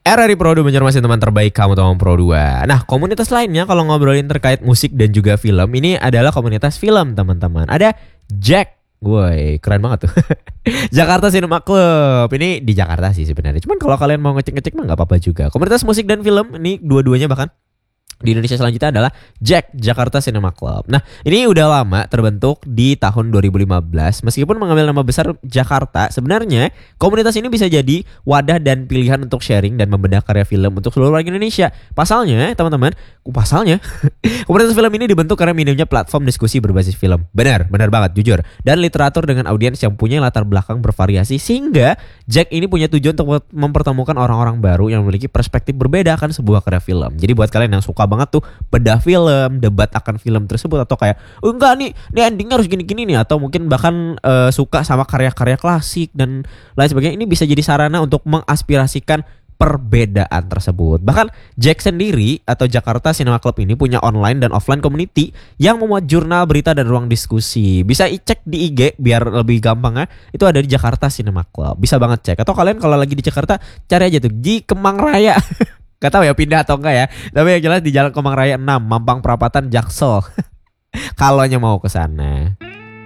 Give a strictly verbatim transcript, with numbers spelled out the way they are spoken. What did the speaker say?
R R I Pro dua mencermati teman terbaik kamu teman Pro dua. Nah, komunitas lainnya kalau ngobrolin terkait musik dan juga film, ini adalah komunitas film teman-teman. Ada Jack. Woi, keren banget tuh. Jakarta Cinema Club. Ini di Jakarta sih sebenarnya. Cuman kalau kalian mau ngecek-ngecek mah nggak apa-apa juga. Komunitas musik dan film ini dua-duanya bahkan di Indonesia selanjutnya adalah Jack Jakarta Cinema Club. Nah, ini udah lama terbentuk di tahun dua ribu lima belas. Meskipun mengambil nama besar Jakarta, sebenarnya komunitas ini bisa jadi wadah dan pilihan untuk sharing dan membedah karya film untuk seluruh warga Indonesia. Pasalnya, teman-teman, pasalnya komunitas film ini dibentuk karena minimnya platform diskusi berbasis film. Benar, benar banget, jujur. Dan literatur dengan audiens yang punya latar belakang bervariasi, sehingga Jack ini punya tujuan untuk mempertemukan orang-orang baru yang memiliki perspektif berbeda akan sebuah karya film. Jadi buat kalian yang suka banget tuh bedah film, debat akan film tersebut, atau kayak oh enggak nih, nih endingnya harus gini-gini nih, atau mungkin bahkan uh, suka sama karya-karya klasik dan lain sebagainya, ini bisa jadi sarana untuk mengaspirasikan perbedaan tersebut. Bahkan Jack sendiri atau Jakarta Cinema Club ini punya online dan offline community yang memuat jurnal, berita, dan ruang diskusi. Bisa cek di I G biar lebih gampang ya. Itu ada di Jakarta Cinema Club. Bisa banget cek. Atau kalian kalau lagi di Jakarta cari aja tuh di Kemang Raya. Gak tahu ya pindah atau enggak ya. Tapi yang jelas di Jalan Kemang Raya enam, Mampang Perapatan, Jaksel. Kalonya mau ke sana.